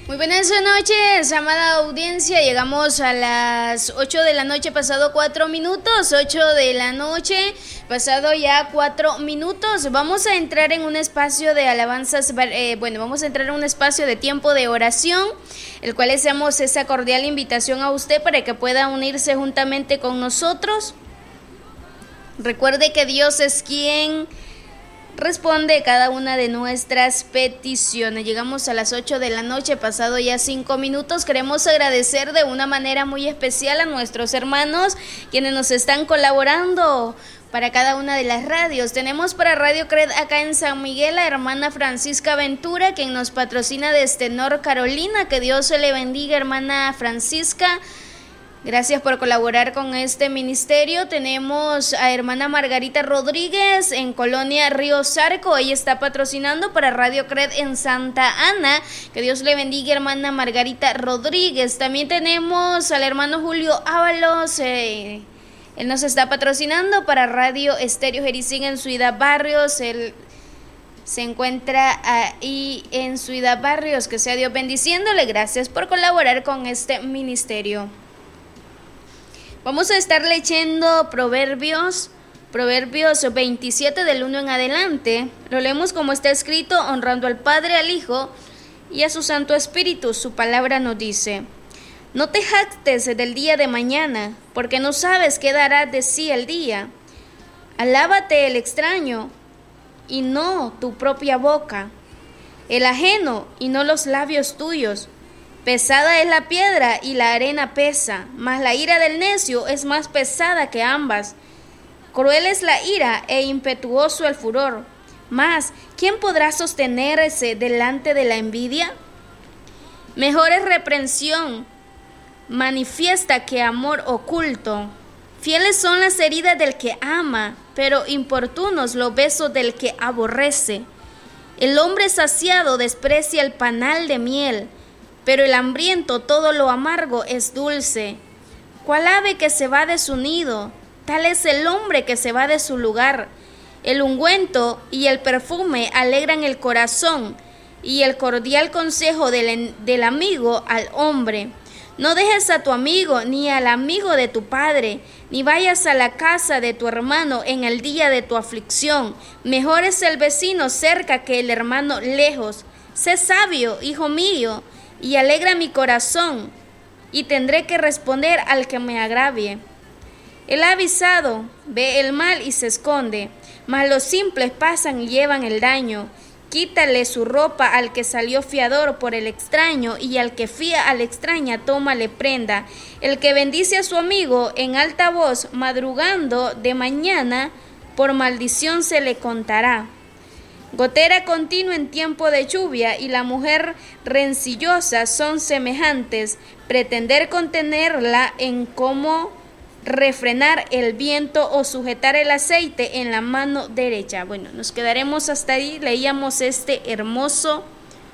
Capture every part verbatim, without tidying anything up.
Muy buenas noches, amada audiencia. Llegamos a las ocho de la noche, pasado cuatro minutos. ocho de la noche, pasado ya cuatro minutos. Vamos a entrar en un espacio de alabanzas. Eh, bueno, vamos a entrar en un espacio de tiempo de oración, el cual les damos esa cordial invitación a usted para que pueda unirse juntamente con nosotros. Recuerde que Dios es quien responde cada una de nuestras peticiones. Llegamos a las ocho de la noche, pasado ya cinco minutos. Queremos agradecer de una manera muy especial a nuestros hermanos quienes nos están colaborando para cada una de las radios. Tenemos para Radio Cred acá en San Miguel la hermana Francisca Ventura, quien nos patrocina desde North Carolina. Que Dios se le bendiga, hermana Francisca. Gracias por colaborar con este ministerio. Tenemos a hermana Margarita Rodríguez en Colonia Río Zarco. Ella está patrocinando para Radio Cred en Santa Ana. Que Dios le bendiga, hermana Margarita Rodríguez. También tenemos al hermano Julio Ábalos. Eh, él nos está patrocinando para Radio Estéreo Jericín en Ciudad Barrios. Él se encuentra ahí en Ciudad Barrios. Que sea Dios bendiciéndole. Gracias por colaborar con este ministerio. Vamos a estar leyendo Proverbios, Proverbios veintisiete del uno en adelante. Lo leemos como está escrito, honrando al Padre, al Hijo y a su Santo Espíritu. Su palabra nos dice: no te jactes del día de mañana, porque no sabes qué dará de sí el día. Alábate el extraño y no tu propia boca, el ajeno y no los labios tuyos. Pesada es la piedra y la arena pesa, mas la ira del necio es más pesada que ambas. Cruel es la ira e impetuoso el furor, mas ¿quién podrá sostenerse delante de la envidia? Mejor es reprensión manifiesta que amor oculto. Fieles son las heridas del que ama, pero importunos los besos del que aborrece. El hombre saciado desprecia el panal de miel, pero el hambriento todo lo amargo es dulce. ¿Cuál ave que se va de su nido? Tal es el hombre que se va de su lugar. El ungüento y el perfume alegran el corazón, y el cordial consejo del, del amigo al hombre. No dejes a tu amigo ni al amigo de tu padre, ni vayas a la casa de tu hermano en el día de tu aflicción. Mejor es el vecino cerca que el hermano lejos. Sé sabio, hijo mío, y alegra mi corazón, y tendré que responder al que me agravie. El avisado ve el mal y se esconde, mas los simples pasan y llevan el daño. Quítale su ropa al que salió fiador por el extraño, y al que fía a la extraña tómale prenda. El que bendice a su amigo en alta voz, madrugando de mañana, por maldición se le contará. Gotera continua en tiempo de lluvia y la mujer rencillosa son semejantes. Pretender contenerla en cómo refrenar el viento o sujetar el aceite en la mano derecha. Bueno, nos quedaremos hasta ahí. Leíamos este hermoso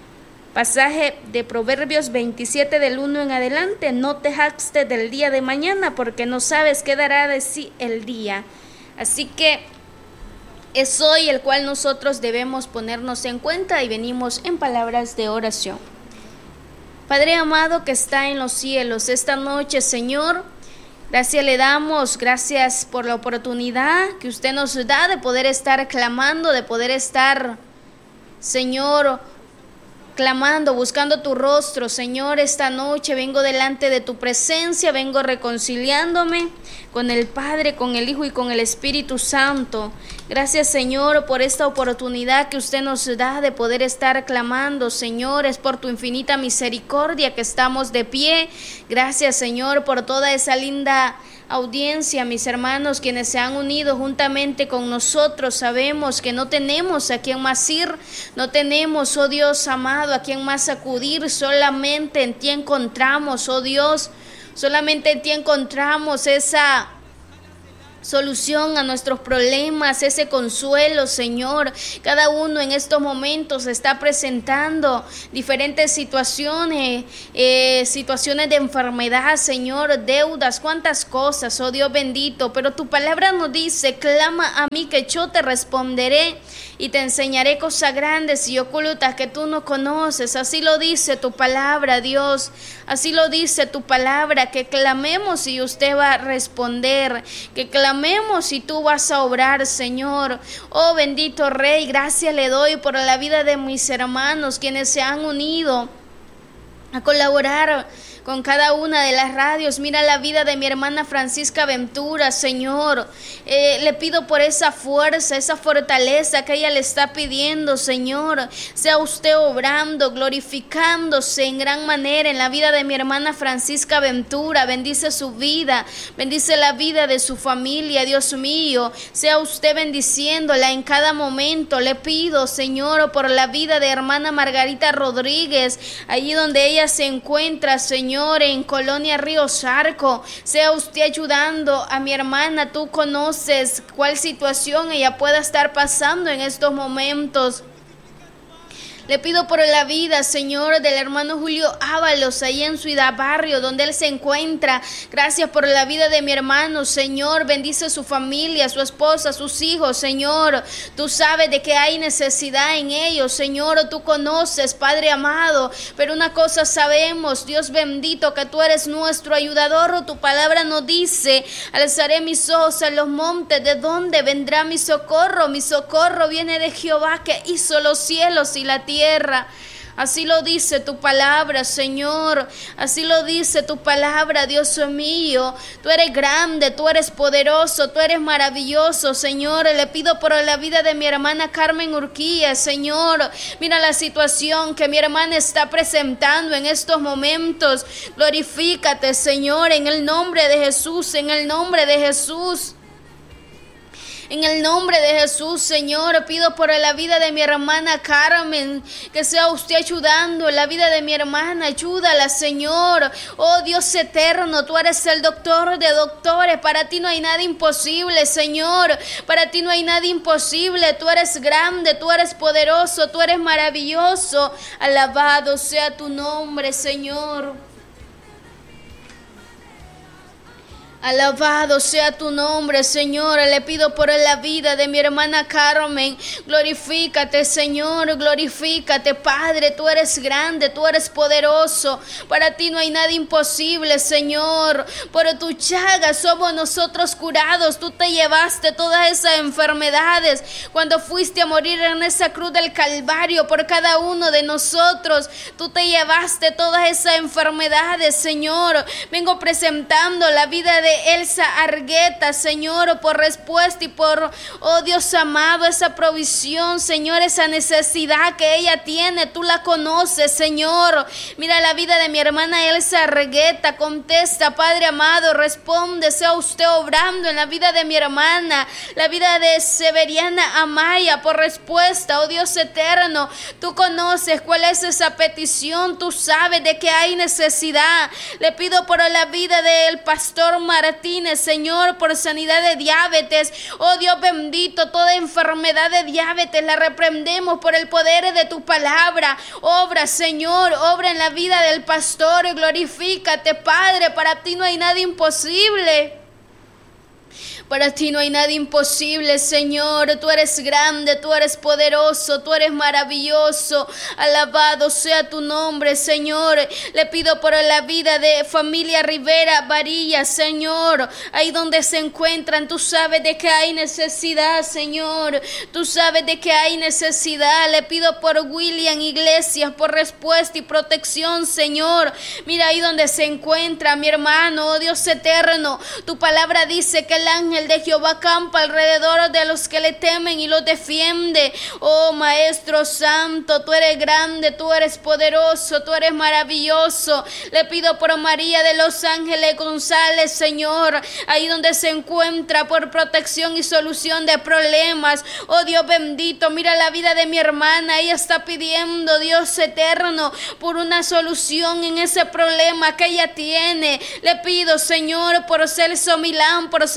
pasaje de Proverbios veintisiete del uno en adelante. No te jactes del día de mañana, porque no sabes qué dará de sí el día. Así que es hoy el cual nosotros debemos ponernos en cuenta, y venimos en palabras de oración. Padre amado que está en los cielos, esta noche, Señor, gracias le damos, gracias por la oportunidad que usted nos da de poder estar clamando, de poder estar, Señor, clamando, buscando tu rostro. Señor, esta noche vengo delante de tu presencia, vengo reconciliándome con el Padre, con el Hijo y con el Espíritu Santo. Gracias, Señor, por esta oportunidad que usted nos da de poder estar clamando. Señor, es por tu infinita misericordia que estamos de pie. Gracias, Señor, por toda esa linda audiencia, mis hermanos, quienes se han unido juntamente con nosotros. Sabemos que no tenemos a quien más ir, no tenemos, oh Dios amado, a quien más acudir. Solamente en ti encontramos, oh Dios, solamente en ti encontramos esa solución a nuestros problemas, ese consuelo, Señor. Cada uno en estos momentos está presentando diferentes situaciones, eh, situaciones de enfermedad, Señor, deudas, cuántas cosas, oh Dios bendito. Pero tu palabra nos dice: clama a mí que yo te responderé y te enseñaré cosas grandes y ocultas que tú no conoces. Así lo dice tu palabra, Dios. Así lo dice tu palabra, que clamemos y usted va a responder, que clamemos y tú vas a obrar, Señor. Oh bendito Rey, gracias le doy por la vida de mis hermanos, quienes se han unido a colaborar con cada una de las radios. Mira la vida de mi hermana Francisca Ventura, Señor. Eh, le pido por esa fuerza, esa fortaleza que ella le está pidiendo, Señor. Sea usted obrando, glorificándose en gran manera en la vida de mi hermana Francisca Ventura. Bendice su vida, bendice la vida de su familia, Dios mío. Sea usted bendiciéndola en cada momento. Le pido, Señor, por la vida de hermana Margarita Rodríguez, allí donde ella se encuentra, Señor, en Colonia Río Charco. Sea usted ayudando a mi hermana. Tú conoces cuál situación ella pueda estar pasando en estos momentos. Le pido por la vida, Señor, del hermano Julio Ábalos, ahí en Ciudad Barrio, donde él se encuentra. Gracias por la vida de mi hermano, Señor. Bendice su familia, su esposa, sus hijos, Señor. Tú sabes de que hay necesidad en ellos, Señor. Tú conoces, Padre amado. Pero una cosa sabemos, Dios bendito, que tú eres nuestro ayudador. Tu palabra nos dice: alzaré mis ojos a los montes, ¿de dónde vendrá mi socorro? Mi socorro viene de Jehová, que hizo los cielos y la tierra. Tierra. Así lo dice tu palabra, Señor. Así lo dice tu palabra, Dios mío. Tú eres grande, tú eres poderoso, tú eres maravilloso, Señor. Le pido por la vida de mi hermana Carmen Urquía, Señor. Mira la situación que mi hermana está presentando en estos momentos. Glorifícate, Señor, en el nombre de Jesús, en el nombre de Jesús. En el nombre de Jesús, Señor, pido por la vida de mi hermana Carmen, que sea usted ayudando la vida de mi hermana. Ayúdala, Señor. Oh Dios eterno, tú eres el doctor de doctores. Para ti no hay nada imposible, Señor. Para ti no hay nada imposible. Tú eres grande, tú eres poderoso, tú eres maravilloso. Alabado sea tu nombre, Señor. Alabado sea tu nombre, Señor. Le pido por la vida de mi hermana Carmen. Glorifícate, Señor, glorifícate, Padre. Tú eres grande, tú eres poderoso. Para ti no hay nada imposible, Señor. Por tu llaga somos nosotros curados. Tú te llevaste todas esas enfermedades cuando fuiste a morir en esa cruz del Calvario por cada uno de nosotros. Tú te llevaste todas esas enfermedades, Señor. Vengo presentando la vida de Elsa Argueta, Señor, por respuesta y por, oh Dios amado, esa provisión, Señor, esa necesidad que ella tiene, tú la conoces, Señor. Mira la vida de mi hermana Elsa Argueta, contesta, Padre amado, responde, sea usted obrando en la vida de mi hermana, la vida de Severiana Amaya, por respuesta, oh Dios eterno, tú conoces cuál es esa petición, tú sabes de que hay necesidad. Le pido por la vida del pastor Martínez, Señor, por sanidad de diabetes. Oh Dios bendito, toda enfermedad de diabetes la reprendemos por el poder de tu palabra. Obra, Señor, obra en la vida del pastor y glorifícate, Padre. Para ti no hay nada imposible. Para ti no hay nada imposible, Señor. Tú eres grande, tú eres poderoso, tú eres maravilloso. Alabado sea tu nombre, Señor. Le pido por la vida de familia Rivera Varilla, Señor. Ahí donde se encuentran, tú sabes de que hay necesidad, Señor. Tú sabes de que hay necesidad. Le pido por William Iglesias, por respuesta y protección, Señor. Mira ahí donde se encuentra mi hermano, oh Dios eterno. Tu palabra dice que el ángel de Jehová campa alrededor de los que le temen y los defiende. Oh Maestro Santo, tú eres grande, tú eres poderoso, tú eres maravilloso. Le pido por María de los Ángeles González, Señor, ahí donde se encuentra, por protección y solución de problemas. Oh Dios bendito, mira la vida de mi hermana, ella está pidiendo, Dios eterno, por una solución en ese problema que ella tiene. Le pido, Señor, por Celso Milán, por salvación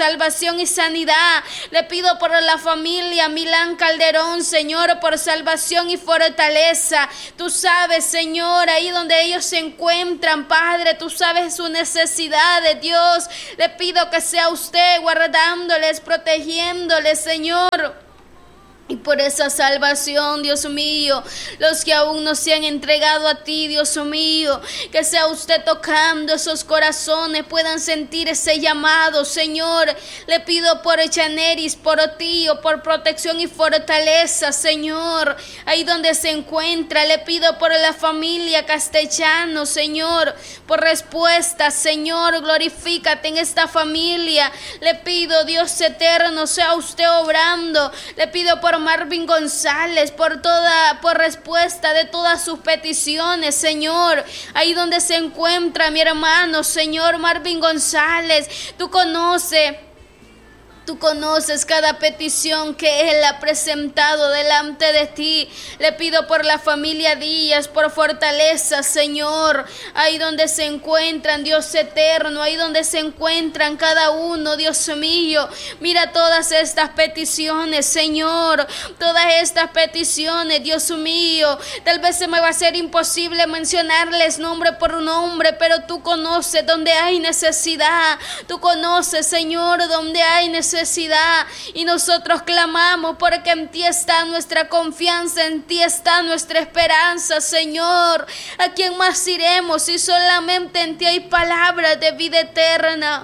bendición y sanidad. Le pido por la familia Milán Calderón, Señor, por salvación y fortaleza. Tú sabes, Señor, ahí donde ellos se encuentran, Padre, tú sabes su necesidad de Dios. Le pido que sea usted guardándoles, protegiéndoles, Señor. Y por esa salvación, Dios mío, los que aún no se han entregado a ti, Dios mío, que sea usted tocando esos corazones, puedan sentir ese llamado, Señor. Le pido por Echaneris, por Otío, por protección y fortaleza, Señor. Ahí donde se encuentra, le pido por la familia Castellano, Señor, por respuesta, Señor, glorifícate en esta familia. Le pido, Dios eterno, sea usted obrando. Le pido por Marvin González, por toda, por respuesta de todas sus peticiones, Señor. Ahí donde se encuentra mi hermano, Señor Marvin González, tú conoces. Tú conoces cada petición que Él ha presentado delante de ti. Le pido por la familia Díaz, por fortaleza, Señor. Ahí donde se encuentran, Dios eterno, ahí donde se encuentran cada uno, Dios mío. Mira todas estas peticiones, Señor. Todas estas peticiones, Dios mío. Tal vez se me va a hacer imposible mencionarles nombre por nombre, pero tú conoces donde hay necesidad. Tú conoces, Señor, donde hay necesidad. Y nosotros clamamos porque en ti está nuestra confianza, en ti está nuestra esperanza, Señor. ¿A quién más iremos si solamente en ti hay palabras de vida eterna?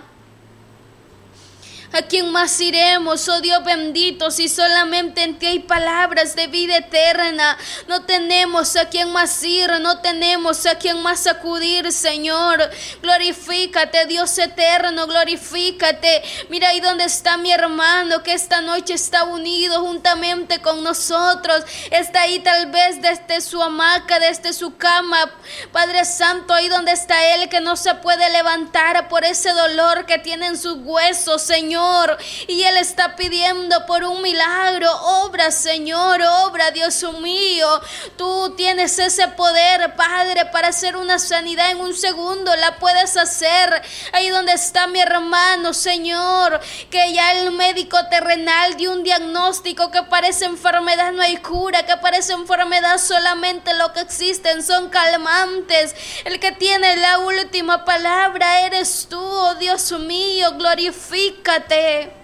¿A quién más iremos, oh Dios bendito, si solamente en ti hay palabras de vida eterna? No tenemos a quién más ir, no tenemos a quién más acudir, Señor. Glorifícate, Dios eterno, glorifícate. Mira ahí donde está mi hermano, que esta noche está unido juntamente con nosotros. Está ahí tal vez desde su hamaca, desde su cama. Padre Santo, ahí donde está él, que no se puede levantar por ese dolor que tiene en sus huesos, Señor. Y Él está pidiendo por un milagro. Obra, Señor, obra, Dios mío. Tú tienes ese poder, Padre, para hacer una sanidad en un segundo. La puedes hacer. Ahí donde está mi hermano, Señor, que ya el médico terrenal dio un diagnóstico que parece enfermedad, no hay cura, que parece enfermedad solamente lo que existen son calmantes. El que tiene la última palabra eres tú, oh Dios mío, glorifícate.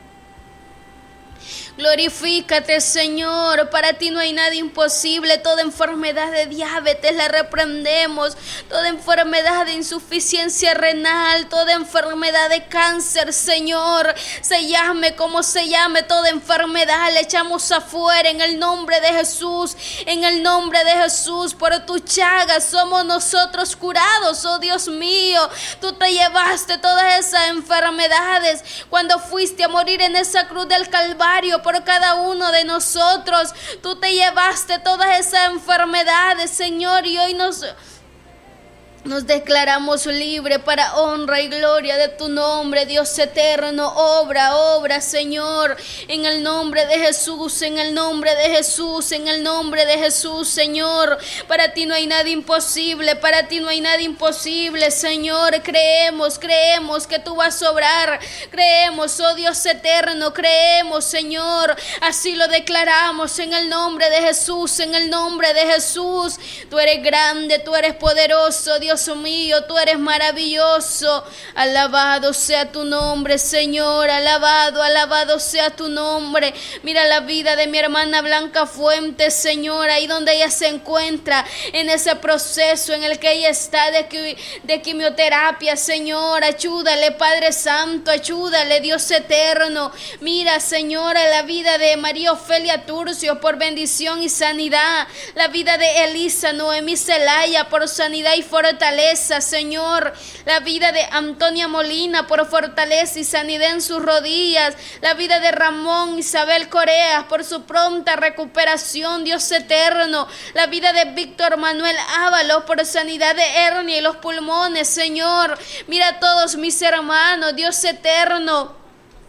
Glorifícate, Señor. Para ti no hay nada imposible. Toda enfermedad de diabetes la reprendemos. Toda enfermedad de insuficiencia renal, toda enfermedad de cáncer, Señor, se llame como se llame, toda enfermedad la echamos afuera en el nombre de Jesús. En el nombre de Jesús, por tu chaga somos nosotros curados, oh Dios mío. Tú te llevaste todas esas enfermedades cuando fuiste a morir en esa cruz del Calvario por cada uno de nosotros. Tú te llevaste todas esas enfermedades, Señor, y hoy nos Nos declaramos libre para honra y gloria de tu nombre, Dios eterno. Obra, obra, Señor, en el nombre de Jesús, en el nombre de Jesús, en el nombre de Jesús, Señor. Para ti no hay nada imposible, para ti no hay nada imposible, Señor. Creemos, creemos que tú vas a obrar. Creemos, oh Dios eterno, creemos, Señor. Así lo declaramos en el nombre de Jesús, en el nombre de Jesús. Tú eres grande, tú eres poderoso, Dios Dios mío, tú eres maravilloso. Alabado sea tu nombre, Señor. Alabado, alabado sea tu nombre. Mira la vida de mi hermana Blanca Fuentes, Señor, ahí donde ella se encuentra, en ese proceso en el que ella está de, de quimioterapia, Señor. Ayúdale, Padre Santo, ayúdale, Dios eterno. Mira, Señora, la vida de María Ofelia Turcio por bendición y sanidad. La vida de Elisa Noemí Celaya por sanidad y fortaleza, Señor. La vida de Antonia Molina por fortaleza y sanidad en sus rodillas. La vida de Ramón Isabel Corea por su pronta recuperación, Dios eterno. La vida de Víctor Manuel Ábalos por sanidad de hernia y los pulmones, Señor. Mira a todos mis hermanos, Dios eterno.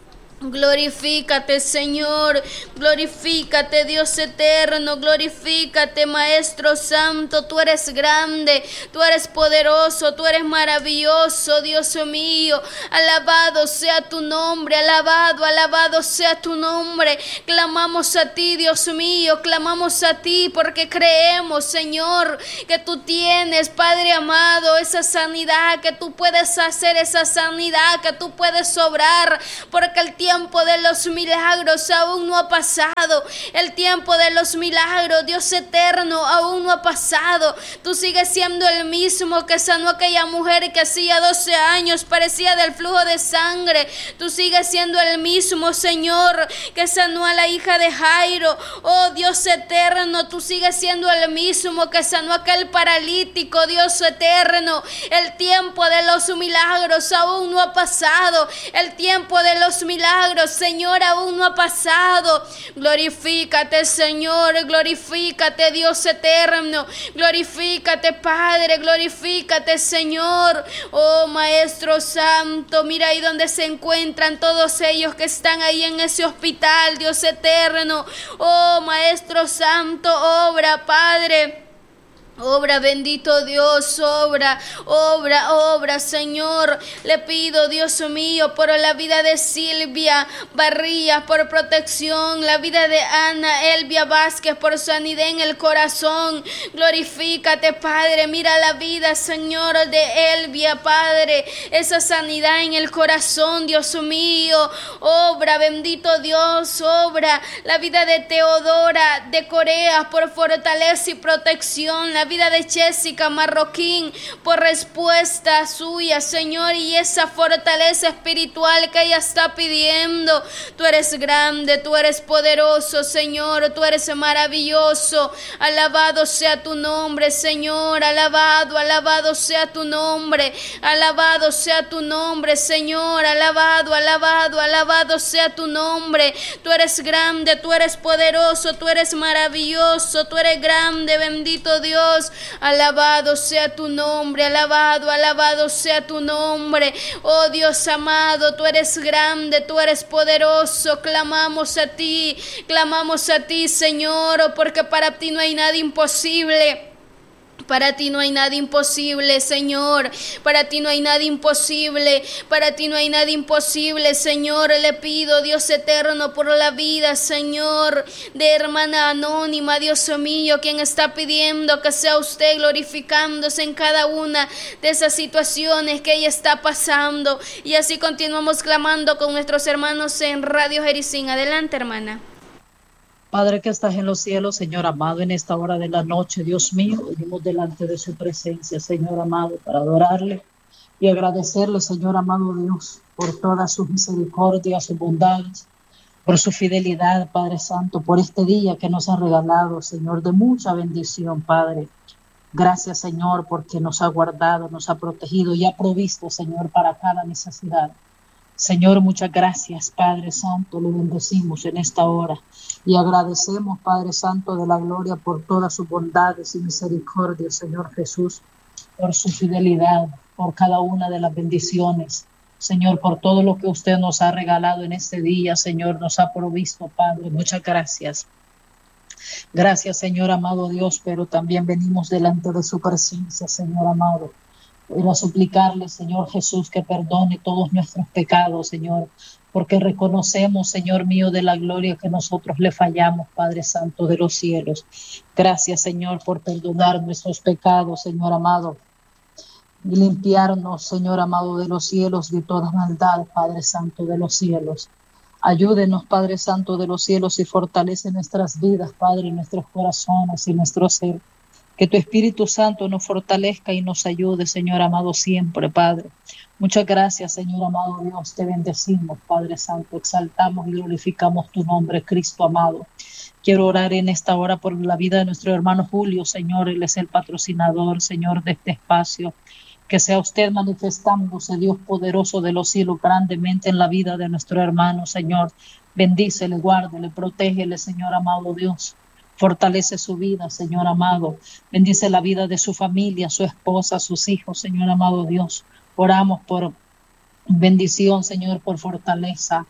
Glorifícate, Señor, glorifícate, Dios eterno, glorifícate, Maestro Santo. Tú eres grande, tú eres poderoso, tú eres maravilloso, Dios mío. Alabado sea tu nombre, alabado, alabado sea tu nombre. Clamamos a ti, Dios mío, clamamos a ti porque creemos, Señor, que tú tienes, Padre amado, esa sanidad, que tú puedes hacer esa sanidad, que tú puedes obrar, porque el tiempo El tiempo de los milagros aún no ha pasado. El tiempo de los milagros, Dios eterno, aún no ha pasado. Tú sigues siendo el mismo que sanó a aquella mujer que hacía doce años parecía del flujo de sangre. Tú sigues siendo el mismo, Señor, que sanó a la hija de Jairo. Oh Dios eterno, tú sigues siendo el mismo que sanó a aquel paralítico, Dios eterno. El tiempo de los milagros aún no ha pasado. El tiempo de los milagros, Señor, aún no ha pasado. Glorifícate, Señor, glorifícate, Dios eterno, glorifícate, Padre, glorifícate, Señor. Oh Maestro Santo, mira ahí donde se encuentran todos ellos que están ahí en ese hospital, Dios eterno. Oh Maestro Santo, obra, Padre. Obra, bendito Dios, obra, obra, obra, Señor. Le pido, Dios mío, por la vida de Silvia Barría, por protección, la vida de Ana Elvia Vázquez, por sanidad en el corazón. Glorifícate, Padre, mira la vida, Señor, de Elvia, Padre, esa sanidad en el corazón, Dios mío. Obra, bendito Dios, obra, la vida de Teodora de Corea, por fortaleza y protección, la vida de Jessica Marroquín, por respuesta suya, Señor, y esa fortaleza espiritual que ella está pidiendo. Tú eres grande, tú eres poderoso, Señor, tú eres maravilloso. Alabado sea tu nombre, Señor, alabado, alabado sea tu nombre, alabado sea tu nombre, Señor, alabado, alabado, alabado sea tu nombre. Tú eres grande, tú eres poderoso, tú eres maravilloso, tú eres grande, bendito Dios. Alabado sea tu nombre, alabado, alabado sea tu nombre. Oh Dios amado, tú eres grande, tú eres poderoso. Clamamos a ti, clamamos a ti, Señor, porque para ti no hay nada imposible. Para ti no hay nada imposible, Señor. Para ti no hay nada imposible. Para ti no hay nada imposible, Señor. Le pido, Dios eterno, por la vida, Señor, de hermana anónima, Dios mío, quien está pidiendo que sea usted glorificándose en cada una de esas situaciones que ella está pasando. Y así continuamos clamando con nuestros hermanos en Radio Jericín. Adelante, hermana. Padre que estás en los cielos, Señor amado, en esta hora de la noche, Dios mío, venimos delante de su presencia, Señor amado, para adorarle y agradecerle, Señor amado Dios, por todas sus misericordias, sus bondades, por su fidelidad, Padre Santo, por este día que nos ha regalado, Señor, de mucha bendición, Padre. Gracias, Señor, porque nos ha guardado, nos ha protegido y ha provisto, Señor, para cada necesidad. Señor, muchas gracias, Padre Santo, le bendecimos en esta hora y agradecemos, Padre Santo de la gloria, por todas sus bondades y misericordias, Señor Jesús, por su fidelidad, por cada una de las bendiciones, Señor, por todo lo que usted nos ha regalado en este día, Señor, nos ha provisto, Padre, muchas gracias. Gracias, Señor amado Dios, pero también venimos delante de su presencia, Señor amado, para suplicarle, Señor Jesús, que perdone todos nuestros pecados, Señor, porque reconocemos, Señor mío de la gloria, que nosotros le fallamos, Padre Santo de los cielos. Gracias, Señor, por perdonar nuestros pecados, Señor amado, y limpiarnos, Señor amado de los cielos, de toda maldad, Padre Santo de los cielos. Ayúdenos, Padre Santo de los cielos, y fortalece nuestras vidas, Padre, nuestros corazones y nuestro ser. Que tu Espíritu Santo nos fortalezca y nos ayude, Señor amado, siempre, Padre. Muchas gracias, Señor amado Dios. Te bendecimos, Padre Santo. Exaltamos y glorificamos tu nombre, Cristo amado. Quiero orar en esta hora por la vida de nuestro hermano Julio, Señor. Él es el patrocinador, Señor, de este espacio. Que sea usted manifestándose, Dios poderoso de los cielos, grandemente en la vida de nuestro hermano, Señor. Bendícele, guárdele, protégele, Señor amado Dios. Fortalece su vida, Señor amado. Bendice la vida de su familia, su esposa, sus hijos, Señor amado Dios. Oramos por bendición, Señor, por fortaleza.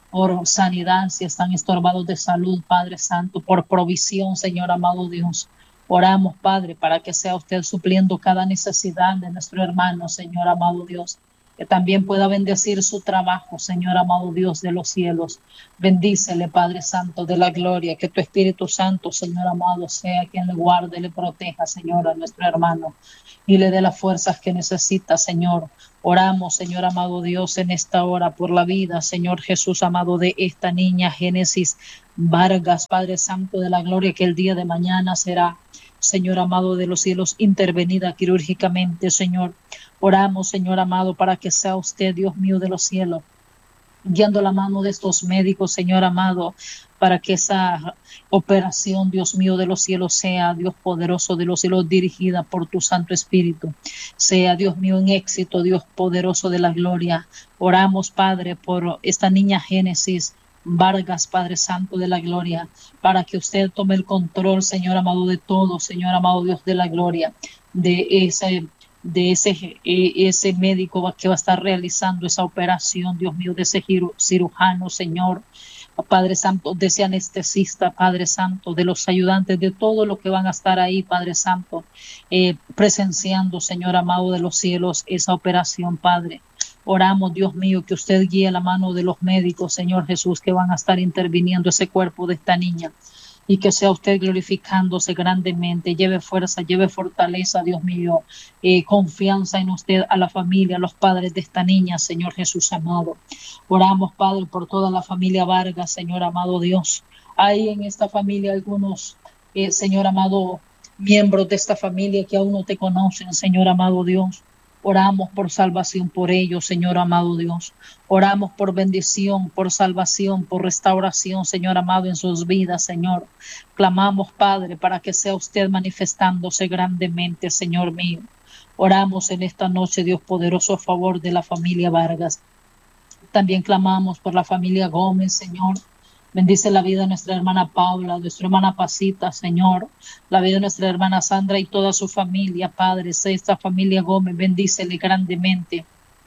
por sanidad, si están estorbados de salud, Padre Santo, por provisión, Señor amado Dios. Oramos, Padre, para que sea usted supliendo cada necesidad de nuestro hermano, Señor amado Dios. Que también pueda bendecir su trabajo, Señor amado Dios de los cielos. Bendícele, Padre Santo de la gloria, que tu Espíritu Santo, Señor amado, sea quien le guarde, le proteja, Señor, a nuestro hermano y le dé las fuerzas que necesita, Señor. Oramos, Señor amado Dios, en esta hora por la vida, Señor Jesús amado, de esta niña Génesis Vargas, Padre Santo de la gloria, que el día de mañana será, Señor amado de los cielos, intervenida quirúrgicamente, Señor. Oramos, Señor amado, para que sea usted, Dios mío de los cielos, guiando la mano de estos médicos, Señor amado, para que esa operación, Dios mío de los cielos, sea, Dios poderoso de los cielos, dirigida por tu Santo Espíritu. Sea, Dios mío, en éxito, Dios poderoso de la gloria. Oramos, Padre, por esta niña Génesis Vargas, Padre Santo de la gloria, para que usted tome el control, Señor amado, de todo, Señor amado Dios de la gloria, de ese de ese, ese médico que va a estar realizando esa operación, Dios mío, de ese cirujano, Señor, Padre Santo, de ese anestesista, Padre Santo, de los ayudantes, de todo lo que van a estar ahí, Padre Santo, eh, presenciando, Señor amado de los cielos, esa operación, Padre. Oramos, Dios mío, que usted guíe la mano de los médicos, Señor Jesús, que van a estar interviniendo ese cuerpo de esta niña. Y que sea usted glorificándose grandemente, lleve fuerza, lleve fortaleza, Dios mío, eh, confianza en usted, a la familia, a los padres de esta niña, Señor Jesús amado. Oramos, Padre, por toda la familia Vargas, Señor amado Dios. Hay en esta familia algunos, eh, Señor amado, miembros de esta familia que aún no te conocen, Señor amado Dios. Oramos por salvación por ellos, Señor amado Dios. Oramos por bendición, por salvación, por restauración, Señor amado, en sus vidas, Señor. Clamamos, Padre, para que sea usted manifestándose grandemente, Señor mío. Oramos en esta noche, Dios poderoso, a favor de la familia Vargas. También clamamos por la familia Gómez, Señor. Bendice la vida de nuestra hermana Paula, de nuestra hermana Pasita, Señor. La vida de nuestra hermana Sandra y toda su familia, Padre. Esta familia Gómez, bendícele grandemente.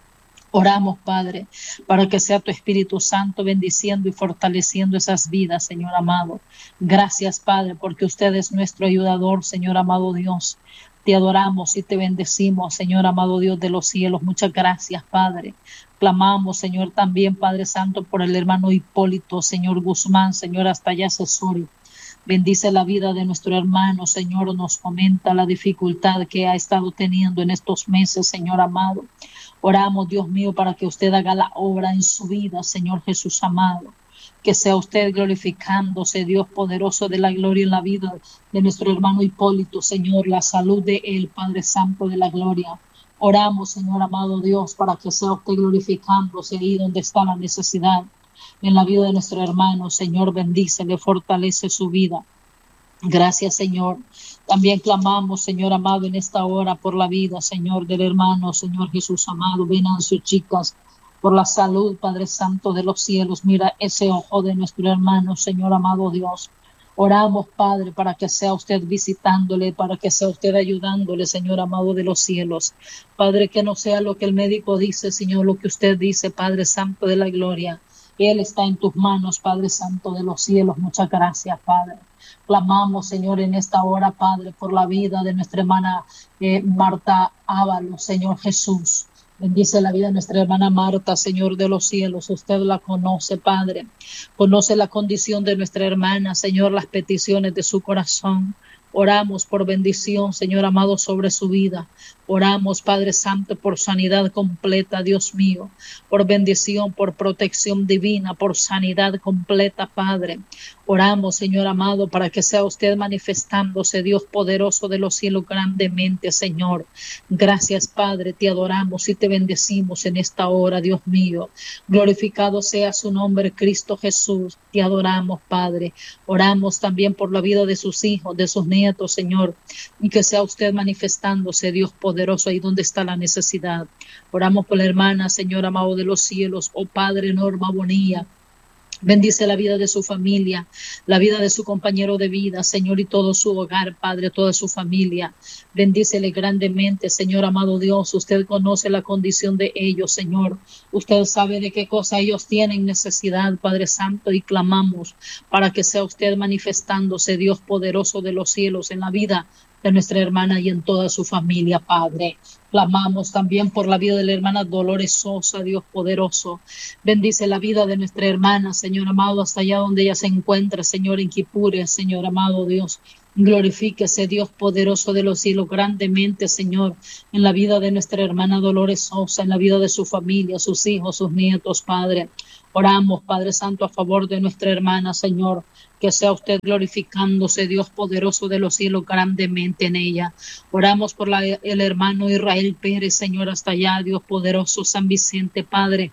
Oramos, Padre, para que sea tu Espíritu Santo bendiciendo y fortaleciendo esas vidas, Señor amado. Gracias, Padre, porque usted es nuestro ayudador, Señor amado Dios. Te adoramos y te bendecimos, Señor amado Dios de los cielos. Muchas gracias, Padre. Clamamos, Señor, también, Padre Santo, por el hermano Hipólito, Señor Guzmán, Señor, hasta allá Cesorio. Bendice la vida de nuestro hermano, Señor. Nos comenta la dificultad que ha estado teniendo en estos meses, Señor amado. Oramos, Dios mío, para que usted haga la obra en su vida, Señor Jesús amado. Que sea usted glorificándose, Dios poderoso de la gloria, en la vida de nuestro hermano Hipólito, Señor, la salud de él, Padre Santo de la gloria. Oramos, Señor amado Dios, para que sea usted glorificándose ahí donde está la necesidad, en la vida de nuestro hermano, Señor, bendice, le fortalece su vida. Gracias, Señor. También clamamos, Señor amado, en esta hora por la vida, Señor, del hermano, Señor Jesús amado, Venancio, chicas, por la salud, Padre Santo de los cielos. Mira ese ojo de nuestro hermano, Señor amado Dios. Oramos, Padre, para que sea usted visitándole, para que sea usted ayudándole, Señor amado de los cielos. Padre, que no sea lo que el médico dice, Señor, lo que usted dice, Padre Santo de la gloria. Él está en tus manos, Padre Santo de los cielos. Muchas gracias, Padre. Clamamos, Señor, en esta hora, Padre, por la vida de nuestra hermana eh, Marta Ávalo, Señor Jesús. Bendice la vida de nuestra hermana Marta, Señor de los cielos. Usted la conoce, Padre. Conoce la condición de nuestra hermana, Señor, las peticiones de su corazón. Oramos por bendición, Señor amado, sobre su vida. Oramos, Padre Santo, por sanidad completa, Dios mío. Por bendición, por protección divina, por sanidad completa, Padre. Oramos, Señor amado, para que sea usted manifestándose, Dios poderoso de los cielos, grandemente, Señor. Gracias, Padre, te adoramos y te bendecimos en esta hora, Dios mío. Glorificado sea su nombre, Cristo Jesús. Te adoramos, Padre. Oramos también por la vida de sus hijos, de sus nietos, Señor, y que sea usted manifestándose, Dios poderoso, ahí donde está la necesidad. Oramos por la hermana, Señor amado de los cielos, oh Padre, Norma Bonilla. Bendice la vida de su familia, la vida de su compañero de vida, Señor, y todo su hogar, Padre, toda su familia. Bendícele grandemente, Señor, amado Dios. Usted conoce la condición de ellos, Señor. Usted sabe de qué cosa ellos tienen necesidad, Padre Santo, y clamamos para que sea usted manifestándose, Dios poderoso de los cielos, en la vida de nuestra hermana y en toda su familia, Padre. Clamamos también por la vida de la hermana Dolores Sosa, Dios poderoso. Bendice la vida de nuestra hermana, Señor amado, hasta allá donde ella se encuentra, Señor, en Quipure, Señor amado Dios. Glorifíquese, Dios poderoso de los cielos, grandemente, Señor, en la vida de nuestra hermana Dolores Sosa, en la vida de su familia, sus hijos, sus nietos, Padre. Oramos, Padre Santo, a favor de nuestra hermana, Señor, que sea usted glorificándose, Dios poderoso de los cielos, grandemente en ella. Oramos por la, el hermano Israel Pérez, Señor, hasta allá, Dios poderoso, San Vicente, Padre.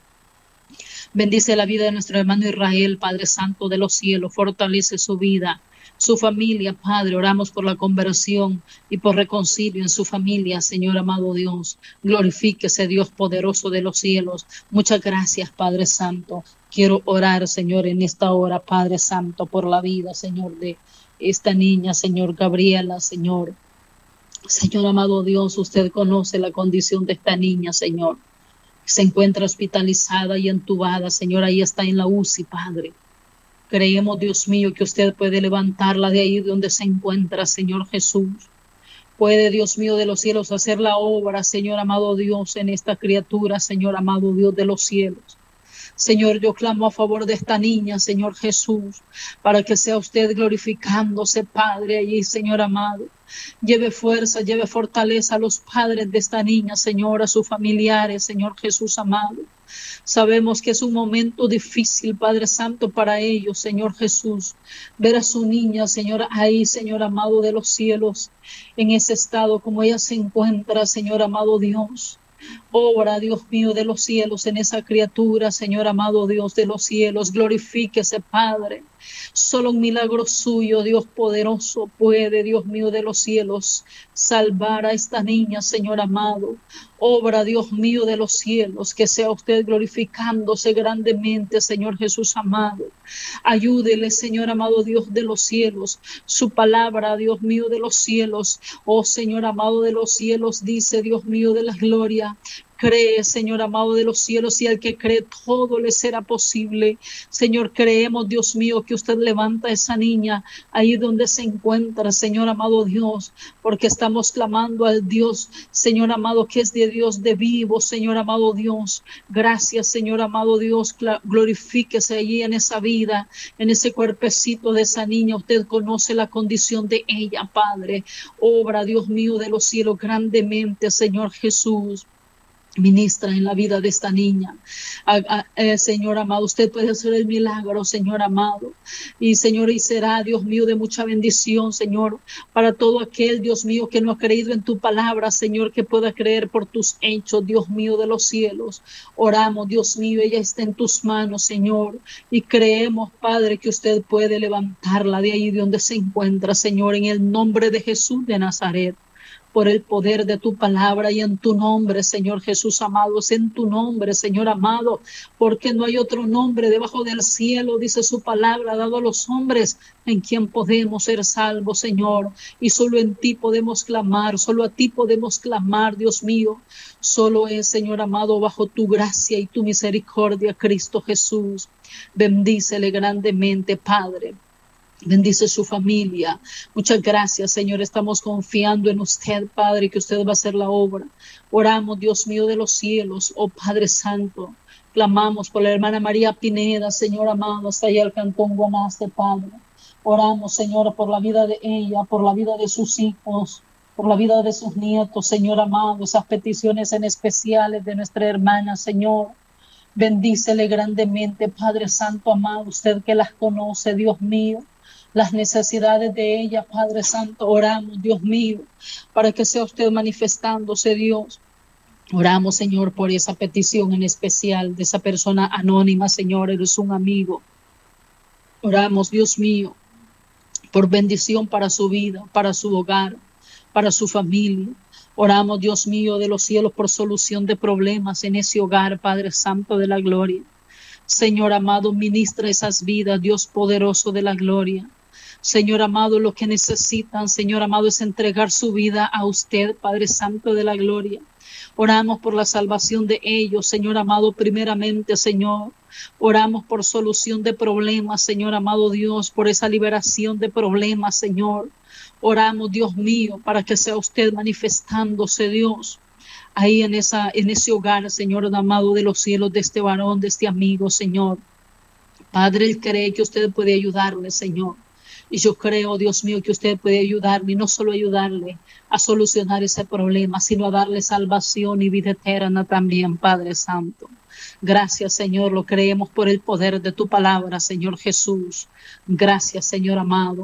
Bendice la vida de nuestro hermano Israel, Padre Santo de los cielos, fortalece su vida, su familia, Padre. Oramos por la conversión y por reconcilio en su familia, Señor amado Dios. Glorifíquese, Dios poderoso de los cielos. Muchas gracias, Padre Santo. Quiero orar, Señor, en esta hora, Padre Santo, por la vida, Señor, de esta niña, Señor Gabriela, Señor. Señor amado Dios, usted conoce la condición de esta niña, Señor. Se encuentra hospitalizada y entubada, Señor, ahí está en la U C I, Padre. Creemos, Dios mío, que usted puede levantarla de ahí donde se encuentra, Señor Jesús. Puede, Dios mío de los cielos, hacer la obra, Señor amado Dios, en esta criatura, Señor amado Dios de los cielos. Señor, yo clamo a favor de esta niña, Señor Jesús, para que sea usted glorificándose, Padre, allí, Señor amado. Lleve fuerza, lleve fortaleza a los padres de esta niña, Señor, a sus familiares, Señor Jesús amado. Sabemos que es un momento difícil, Padre Santo, para ellos, Señor Jesús. Ver a su niña, Señor, ahí, Señor amado de los cielos, en ese estado como ella se encuentra, Señor amado Dios. Obra, Dios mío de los cielos, en esa criatura, Señor amado Dios de los cielos. Glorifíquese, Padre. Solo un milagro suyo, Dios poderoso, puede, Dios mío de los cielos, salvar a esta niña, Señor amado. Obra, Dios mío de los cielos, que sea usted glorificándose grandemente, Señor Jesús amado. Ayúdele, Señor amado Dios de los cielos. Su palabra, Dios mío de los cielos. Oh, Señor amado de los cielos, dice, Dios mío de la gloria. Cree, Señor amado de los cielos, y al que cree todo le será posible. Señor, creemos, Dios mío, que usted levanta a esa niña ahí donde se encuentra, Señor amado Dios, porque estamos clamando al Dios, Señor amado, que es de Dios de vivo, Señor amado Dios. Gracias, Señor amado Dios, glorifíquese allí en esa vida, en ese cuerpecito de esa niña. Usted conoce la condición de ella, Padre. Obra, Dios mío de los cielos, grandemente, Señor Jesús. Ministra en la vida de esta niña. A, a, eh, Señor amado, usted puede hacer el milagro, Señor amado. Y Señor, y será, Dios mío, de mucha bendición, Señor, para todo aquel, Dios mío, que no ha creído en tu palabra, Señor, que pueda creer por tus hechos, Dios mío de los cielos. Oramos, Dios mío, ella está en tus manos, Señor, y creemos, Padre, que usted puede levantarla de ahí de donde se encuentra, Señor, en el nombre de Jesús de Nazaret. Por el poder de tu palabra y en tu nombre, Señor Jesús amado, es en tu nombre, Señor amado, porque no hay otro nombre debajo del cielo, dice su palabra, dado a los hombres, en quien podemos ser salvos, Señor, y solo en ti podemos clamar, solo a ti podemos clamar, Dios mío, solo es, Señor amado, bajo tu gracia y tu misericordia, Cristo Jesús. Bendícele grandemente, Padre. Bendice su familia. Muchas gracias, Señor. Estamos confiando en usted, Padre, que usted va a hacer la obra. Oramos, Dios mío de los cielos, oh Padre Santo. Clamamos por la hermana María Pineda, Señor amado, hasta allá al cantón Guanaste, Padre. Oramos, Señor, por la vida de ella, por la vida de sus hijos, por la vida de sus nietos, Señor amado. Esas peticiones en especiales de nuestra hermana, Señor. Bendícele grandemente, Padre Santo amado, usted que las conoce, Dios mío. Las necesidades de ella, Padre Santo, oramos, Dios mío, para que sea usted manifestándose, Dios. Oramos, Señor, por esa petición en especial de esa persona anónima, Señor, eres un amigo. Oramos, Dios mío, por bendición para su vida, para su hogar, para su familia. Oramos, Dios mío, de los cielos, por solución de problemas en ese hogar, Padre Santo de la gloria. Señor amado, ministra esas vidas, Dios poderoso de la gloria. Señor amado, lo que necesitan, Señor amado, es entregar su vida a usted, Padre Santo de la gloria. Oramos por la salvación de ellos, Señor amado, primeramente, Señor. Oramos por solución de problemas, Señor amado Dios, por esa liberación de problemas, Señor. Oramos, Dios mío, para que sea usted manifestándose, Dios, ahí en, esa, en ese hogar, Señor amado de los cielos, de este varón, de este amigo, Señor. Padre, Él cree que usted puede ayudarle, Señor. Y yo creo, Dios mío, que usted puede ayudarme, y no solo ayudarle a solucionar ese problema, sino a darle salvación y vida eterna también, Padre Santo. Gracias, Señor, lo creemos por el poder de tu palabra, Señor Jesús. Gracias, Señor amado.